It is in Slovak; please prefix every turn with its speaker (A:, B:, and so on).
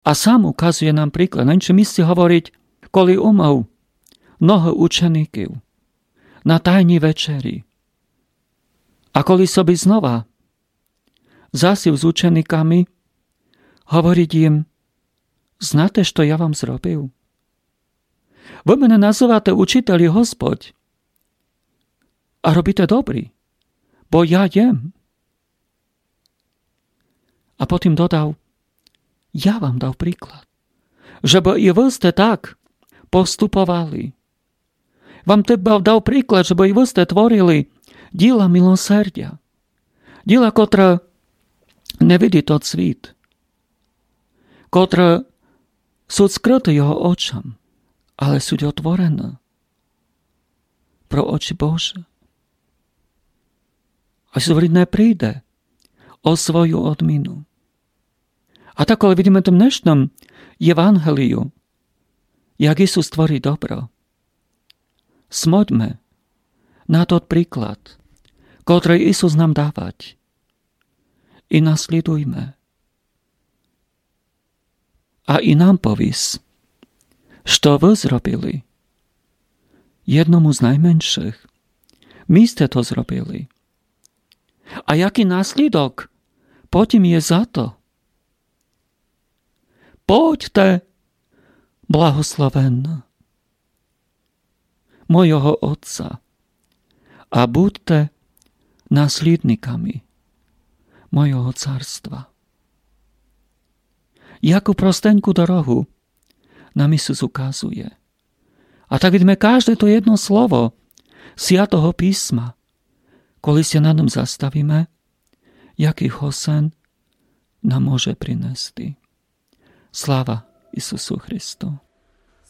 A: A sám ukazuje nám príklad. Nenče my si hovoriť, koli umov mnoho učeníkov na tajní večeri. A koli soby znova zasiv s učeníkami hovoriť im, znáte, što ja vám zrobil? Vy mene nazývate učiteľi Hospod a robíte dobrý, bo ja jem. A potom dodal, ja vám dal príklad, že bo i vy ste tak postupovali. Vám dal príklad, že bo i vy ste tvorili díla milosrdia. Díla, ktoré nevidí to svít, ktoré sú skryté jeho očam, ale sú otvorené pro oči Bože. A zvrne príde o svoju odminu. A tak, ale vidíme v dnešnom evangeliu, jak Isus tvorí dobro. Smoďme na to príklad, ktorý Isus nám dávať. I nasledujme. A i nám povis, što vy zrobili jednomu z najmenších. My ste to zrobili. A jaký následok potom je za to? Poďte, blahoslaven mojho Otca a buďte následníkami mojho carstva. Jakú prostenku dorohu nám Isus ukazuje. A tak vidíme každé to jedno slovo Sviatého písma. Koli sa na ňom zastavíme, jaký hosen nám môže prinesti. Sláva Isusu Christu.